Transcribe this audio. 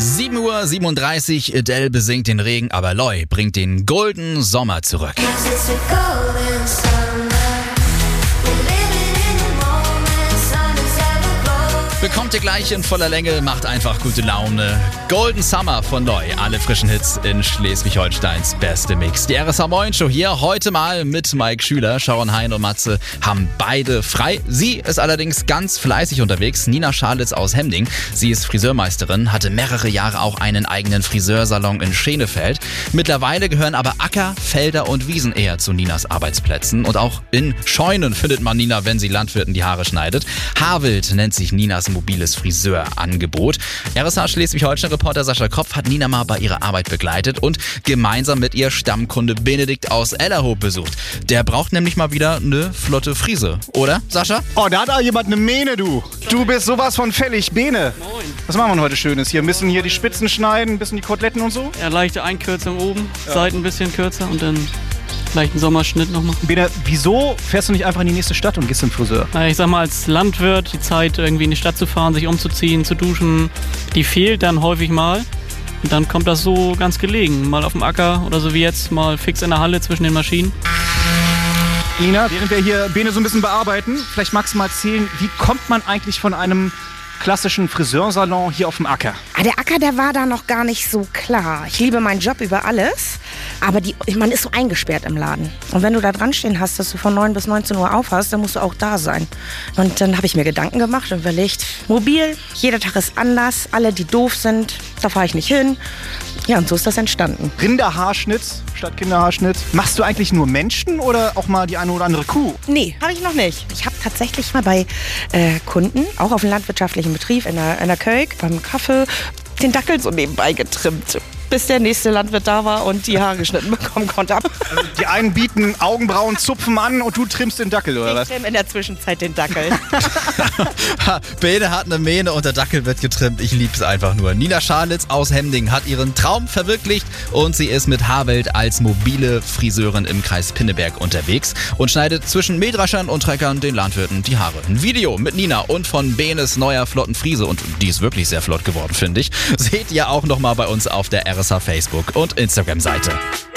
7:37 Uhr, Adele besingt den Regen, aber Loy bringt den Golden Sommer zurück. Bekommt ihr gleich in voller Länge, macht einfach gute Laune. Golden Summer von Loy, alle frischen Hits in Schleswig-Holsteins beste Mix. Die RSH Moin Show hier, heute mal mit Mike Schüler. Sharon Hein und Matze haben beide frei. Sie ist allerdings ganz fleißig unterwegs. Nina Schalitz aus Hemding. Sie ist Friseurmeisterin, hatte mehrere Jahre auch einen eigenen Friseursalon in Schenefeld. Mittlerweile gehören aber Acker, Felder und Wiesen eher zu Ninas Arbeitsplätzen. Und auch in Scheunen findet man Nina, wenn sie Landwirten die Haare schneidet. Haarwild nennt sich Ninas mobiles Friseurangebot. RSH Schleswig-Holstein-Reporter Sascha Kropf hat Nina mal bei ihrer Arbeit begleitet und gemeinsam mit ihr Stammkunde Benedikt aus Ellerhoop besucht. Der braucht nämlich mal wieder eine flotte Frise, oder, Sascha? Oh, da hat auch jemand eine Mähne, du. Du bist sowas von fällig. Bene. Moin. Was machen wir denn heute Schönes hier? Ein bisschen hier die Spitzen schneiden, ein bisschen die Koteletten und so? Ja, leichte Einkürzung oben, Seiten ein bisschen kürzer und dann leichten Sommerschnitt nochmal. Bene, wieso fährst du nicht einfach in die nächste Stadt und gehst zum Friseur? Na, ich sag mal, als Landwirt die Zeit irgendwie in die Stadt zu fahren, sich umzuziehen, zu duschen, die fehlt dann häufig mal. Und dann kommt das so ganz gelegen. Mal auf dem Acker oder so wie jetzt, mal fix in der Halle zwischen den Maschinen. Nina, während wir hier Bene so ein bisschen bearbeiten, vielleicht magst du mal erzählen, wie kommt man eigentlich von einem klassischen Friseursalon hier auf dem Acker? Der Acker, der war da noch gar nicht so klar. Ich liebe meinen Job über alles, aber man ist so eingesperrt im Laden. Und wenn du da dran stehen hast, dass du von 9 bis 19 Uhr auf hast, dann musst du auch da sein. Und dann habe ich mir Gedanken gemacht und überlegt, mobil, jeder Tag ist anders, alle, die doof sind, da fahre ich nicht hin. Ja, und so ist das entstanden. Rinderhaarschnitt statt Kinderhaarschnitt. Machst du eigentlich nur Menschen oder auch mal die eine oder andere Kuh? Nee, habe ich noch nicht. Ich habe tatsächlich mal bei Kunden, auch auf einem landwirtschaftlichen Betrieb in der Kölk, beim Kaffee, den Dackel so nebenbei getrimmt, bis der nächste Landwirt da war und die Haare geschnitten bekommen konnte. Also die einen bieten Augenbrauen, Zupfen an und du trimmst den Dackel, oder was? Ich trimme in der Zwischenzeit den Dackel. Bene hat eine Mähne und der Dackel wird getrimmt. Ich lieb's einfach nur. Nina Schalitz aus Hemding hat ihren Traum verwirklicht und sie ist mit Haarwild als mobile Friseurin im Kreis Pinneberg unterwegs und schneidet zwischen Mähdreschern und Treckern den Landwirten die Haare. Ein Video mit Nina und von Benes neuer flotten Frise, und die ist wirklich sehr flott geworden, finde ich, seht ihr auch nochmal bei uns auf der RSH Facebook und Instagram-Seite.